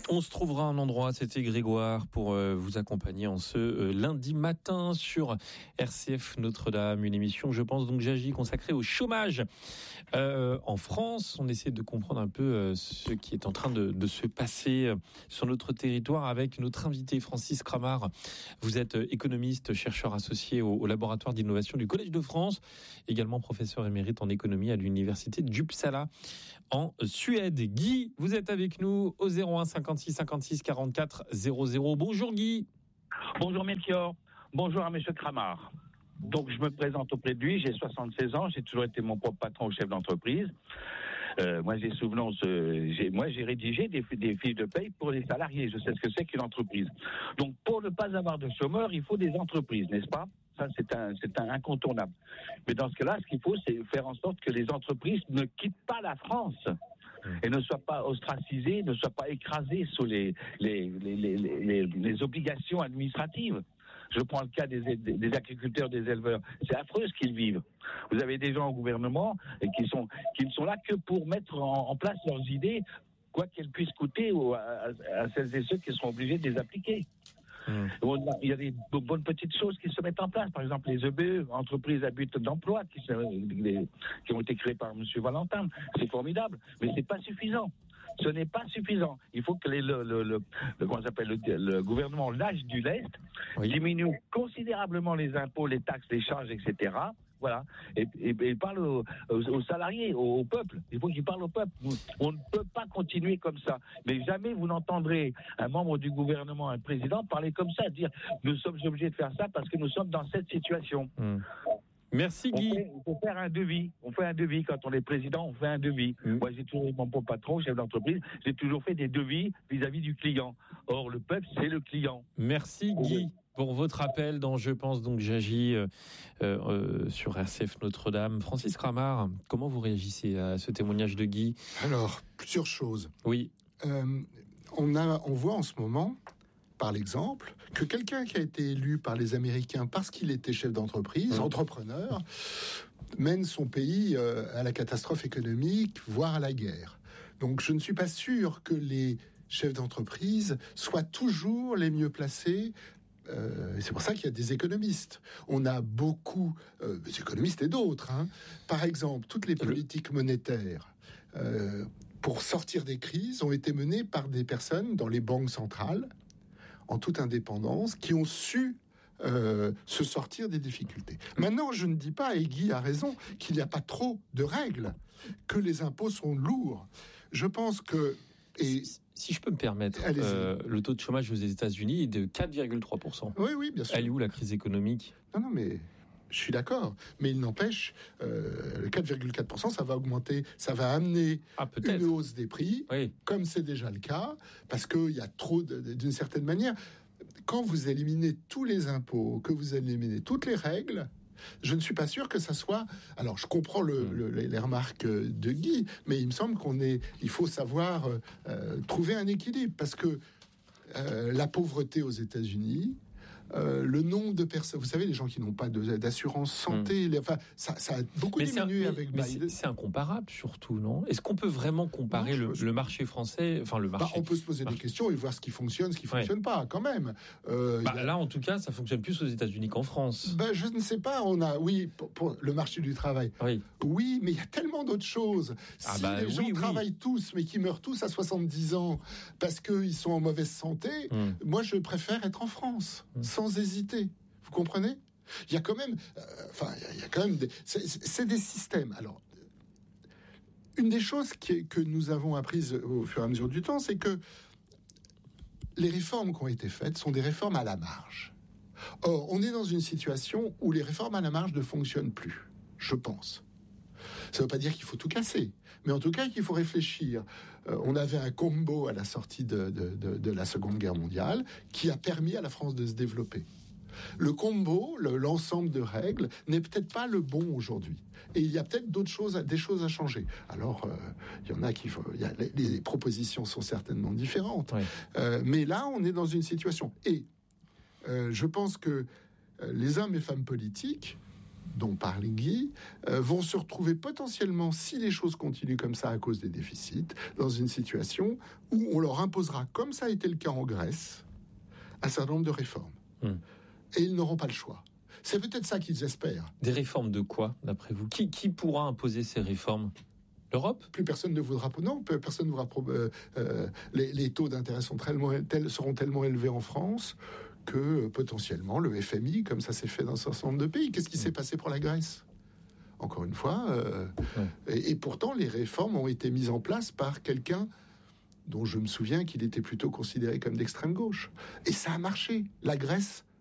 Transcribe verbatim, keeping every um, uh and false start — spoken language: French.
On se trouvera un endroit, c'était Grégoire, pour euh, vous accompagner en ce euh, lundi matin sur R C F Notre-Dame, une émission, je pense, donc j'agis, consacrée au chômage euh, en France. On essaie de comprendre un peu euh, ce qui est en train de, de se passer euh, sur notre territoire avec notre invité Francis Cramart. Vous êtes euh, économiste, chercheur associé au, au laboratoire d'innovation du Collège de France, également professeur émérite en économie à l'université d'Uppsala en Suède. Guy, vous êtes avec nous au zéro un cinquante-six cinquante-six quarante-quatre zéro zéro. Bonjour Guy. Bonjour Melchior. Bonjour à monsieur Cramart. Donc je me présente auprès de lui, j'ai soixante-seize ans, j'ai toujours été mon propre patron au chef d'entreprise. Euh, moi j'ai souvenance, euh, j'ai, moi j'ai rédigé des, des fiches de paye pour les salariés, je sais ce que c'est qu'une entreprise. Donc pour ne pas avoir de chômeurs, il faut des entreprises, n'est-ce pas ? Ça, c'est un, c'est un incontournable. Mais dans ce cas-là, ce qu'il faut, c'est faire en sorte que les entreprises ne quittent pas la France et ne soient pas ostracisées, ne soient pas écrasées sous les, les, les, les, les, les obligations administratives. Je prends le cas des, des, des agriculteurs, des éleveurs. C'est affreux ce qu'ils vivent. Vous avez des gens au gouvernement et qui sont, qui ne sont là que pour mettre en, en place leurs idées, quoi qu'elles puissent coûter aux, à, à celles et ceux qui seront obligés de les appliquer. Mmh. Il y a des bonnes petites choses qui se mettent en place. Par exemple, les E B E, entreprises à but d'emploi, qui, sont, les, qui ont été créées par M. Valentin. C'est formidable, mais c'est pas suffisant. Ce n'est pas suffisant. Il faut que les, le, le, le, le, comment ça s'appelle, le, le gouvernement lâche du lest, oui. diminue considérablement les impôts, les taxes, les charges, et cetera. Voilà, et, et, et parle aux, aux, aux salariés, au, au peuple. Il faut qu'il parle au peuple. On ne peut pas continuer comme ça. Mais jamais vous n'entendrez un membre du gouvernement, un président, parler comme ça, dire nous sommes obligés de faire ça parce que nous sommes dans cette situation. Mmh. Merci Guy. On fait, on peut faire un devis. On fait un devis quand on est président. On fait un devis. Mmh. Moi, j'ai toujours mon propre patron, chef d'entreprise. J'ai toujours fait des devis vis-à-vis du client. Or, le peuple, c'est le client. Merci Guy. Pour votre appel dans Je pense donc j'agis euh, euh, sur R C F Notre-Dame. Francis Cramart, comment vous réagissez à ce témoignage de Guy ? Alors, plusieurs choses. Oui. Euh, on, a, on voit en ce moment, par l'exemple, que quelqu'un qui a été élu par les Américains parce qu'il était chef d'entreprise, mmh. entrepreneur, mène son pays euh, à la catastrophe économique, voire à la guerre. Donc je ne suis pas sûr que les chefs d'entreprise soient toujours les mieux placés. Euh, c'est pour ça qu'il y a des économistes. On a beaucoup euh, des économistes et d'autres. Hein. Par exemple, toutes les politiques monétaires euh, pour sortir des crises ont été menées par des personnes dans les banques centrales, en toute indépendance, qui ont su euh, se sortir des difficultés. Maintenant, je ne dis pas, et Guy a raison, qu'il n'y a pas trop de règles, que les impôts sont lourds. Je pense que... Et si je peux me permettre, euh, le taux de chômage aux États-Unis est de quatre virgule trois pour cent. Oui, oui, bien sûr. Elle est où la crise économique ? Non, non, mais je suis d'accord. Mais il n'empêche, euh, le quatre virgule quatre pour cent, ça va augmenter, ça va amener ah, une hausse des prix, oui. comme c'est déjà le cas, parce qu'il y a trop, de, d'une certaine manière, quand vous éliminez tous les impôts, que vous éliminez toutes les règles, je ne suis pas sûr que ça soit... Alors, je comprends le, le, les remarques de Guy, mais il me semble qu'on est... Il faut savoir euh, trouver un équilibre, parce que euh, la pauvreté aux États-Unis, euh, le nombre de personnes... Vous savez, les gens qui n'ont pas de, d'assurance santé, mmh. les, enfin, ça, ça a beaucoup mais diminué mais, avec mais Biden. C'est, c'est incomparable, surtout, non ? Est-ce qu'on peut vraiment comparer non, le, le marché français... Enfin, le marché... Bah, on peut se poser marché. des questions et voir ce qui fonctionne, ce qui ne ouais. fonctionne pas, quand même. Euh, bah, a... Là, en tout cas, ça fonctionne plus aux États-Unis qu'en France. Bah, je ne sais pas. On a, oui, pour, pour le marché du travail. Oui, oui mais il y a tellement d'autres choses. Ah si bah, les gens oui, travaillent oui. tous, mais qui meurent tous à soixante-dix ans parce qu'ils sont en mauvaise santé, hum. moi, je préfère être en France, hum. sans hésiter. Vous comprenez ? Il y a quand même, enfin, euh, il y a quand même, des, c'est, c'est des systèmes. Alors, une des choses qui, que nous avons apprises au fur et à mesure du temps, c'est que les réformes qui ont été faites sont des réformes à la marge. Or, on est dans une situation où les réformes à la marge ne fonctionnent plus, je pense. Ça ne veut pas dire qu'il faut tout casser, mais en tout cas qu'il faut réfléchir. Euh, on avait un combo à la sortie de, de, de, de la Seconde Guerre mondiale qui a permis à la France de se développer. Le combo, le, l'ensemble de règles, n'est peut-être pas le bon aujourd'hui. Et il y a peut-être d'autres choses, des choses à changer. Alors, euh, il y en a qui... Il y a, les, les propositions sont certainement différentes. Oui. Euh, mais là, on est dans une situation. Et euh, je pense que euh, les hommes et femmes politiques dont parle Guy, euh, vont se retrouver potentiellement, si les choses continuent comme ça à cause des déficits, dans une situation où on leur imposera, comme ça a été le cas en Grèce, un certain nombre de réformes. Mmh. Et ils n'auront pas le choix. C'est peut-être ça qu'ils espèrent. Des réformes de quoi, d'après vous ? Qui, qui pourra imposer ces réformes ? L'Europe ? Plus personne ne voudra... Non, personne ne voudra... Euh, euh, les, les taux d'intérêt sont tellement, tel, seront tellement élevés en France que euh, potentiellement le F M I, comme ça s'est fait dans un certain nombre de pays. Qu'est-ce qui mmh. s'est passé pour la Grèce ? Encore une fois. Euh, ouais. et, et pourtant, les réformes ont été mises en place par quelqu'un dont je me souviens qu'il était plutôt considéré comme d'extrême gauche. Et ça a marché. La Grèce